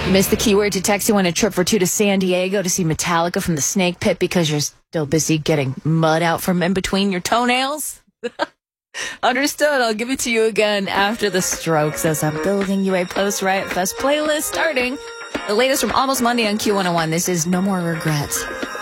You missed the keyword to text you on a trip for two to San Diego to see Metallica from the Snake Pit because you're still busy getting mud out from in between your toenails? Understood. I'll give it to you again after the Strokes as I'm building you a post-Riot Fest playlist starting the latest from Almost Monday on Q101. This is No More Regrets.